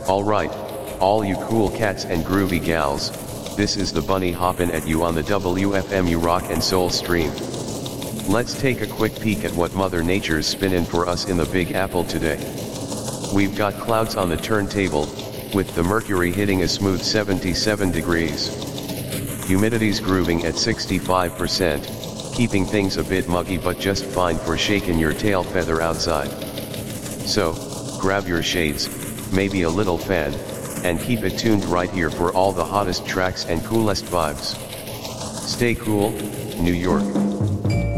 Alright, all you cool cats and groovy gals, this is the bunny hoppin' at you on the WFMU Rock and Soul stream. Let's take a quick peek at what Mother Nature's spinnin' for us in the Big Apple today. We've got clouds on the turntable, with the mercury hitting a smooth 77 degrees. Humidity's grooving at 65%, keeping things a bit muggy but just fine for shaking your tail feather outside. So, grab your shades, maybe a little fan, and keep it tuned right here for all the hottest tracks and coolest vibes. Stay cool, New York.